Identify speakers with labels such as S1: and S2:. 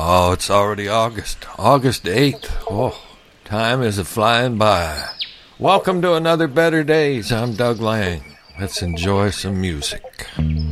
S1: Oh, it's already August. August 8th. Oh, time is a-flying by. Welcome to another Better Days. I'm Doug Lang. Let's enjoy some music.